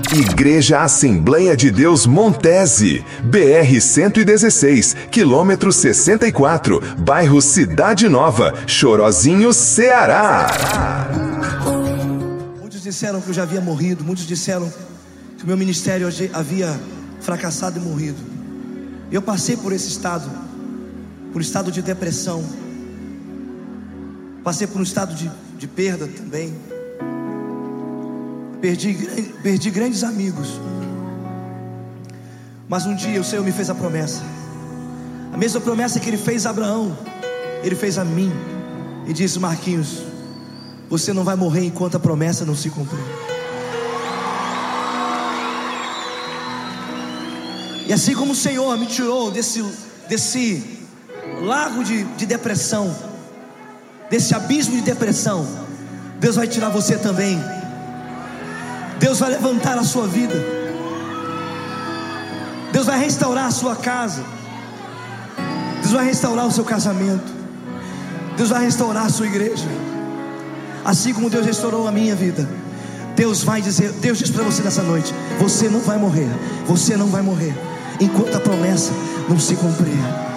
Igreja Assembleia de Deus Montese, BR-116, quilômetro 64, bairro Cidade Nova, Chorozinho, Ceará. Muitos disseram que eu já havia morrido, muitos disseram que o meu ministério havia fracassado e morrido. Eu passei por esse estado, por um estado de depressão, passei por um estado de perda também. Perdi grandes amigos. Mas um dia o Senhor me fez a promessa, a mesma promessa que Ele fez a Abraão, Ele fez a mim. E disse: Marquinhos, você não vai morrer enquanto a promessa não se cumprir. E assim como o Senhor me tirou desse lago de depressão, desse abismo de depressão, Deus vai tirar você também. Deus vai levantar a sua vida. Deus vai restaurar a sua casa. Deus vai restaurar o seu casamento. Deus vai restaurar a sua igreja. Assim como Deus restaurou a minha vida, Deus diz para você nessa noite: você não vai morrer. Você não vai morrer enquanto a promessa não se cumprir.